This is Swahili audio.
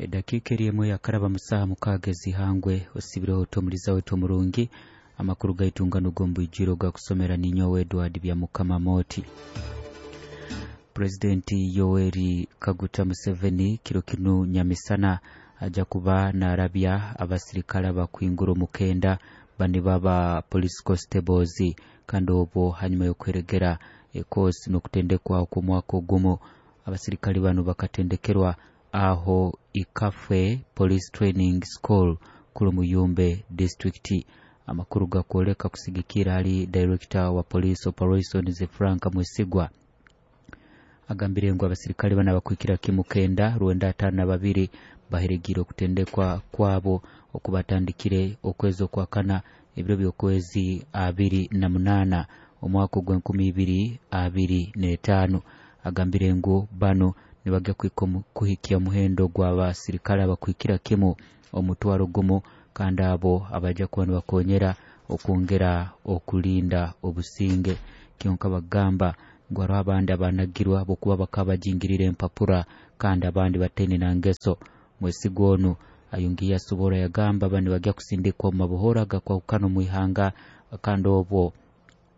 dakika rimwe yakaraba musaha mukagezi hangwe osibireho tomuriza wetu murungi amakuru gaitungano gombo ijiro ga kusomera ninyo Edward bya Mukamamoti. President Yoweri Kaguta Museveni kirokinu nyamisana aja kuba na Arabia abasirikala bakwinguro mukenda bani baba police constables kandi obo hanyuma yo kweregera ekosi no kutendekwa ku mwaka gumo abasirikali bano bakatendekerwa aho Ikafwe Police Training School kulu Muyumbe district. Amakuru gakoleka kusigikira ali director wa police operations Frank Mwesigwa agambire ngo abasirikali bana bakwikira kimukenda ruenda 52 baheregiro kutendekwa kwabo okubatandikire okwezo kwa kana ibiro byokwezi 28 omwaka gwa 2025 agambire ngo bano nibajya kuhikia muhendo gwa basirikali abakwikira kimu omutwaro gumo kandi abo abaja kubana bakonyera okungera okulinda obusinge kionka bagamba ngwaro abandi abanagirwa bokuba bakabajingirire empapura kandi abandi batene na ngeso. Mwesigonu ayungiya subora yagamba bani bajya kusindikwa mabuhoraga kwa ukano muihanga kandi obo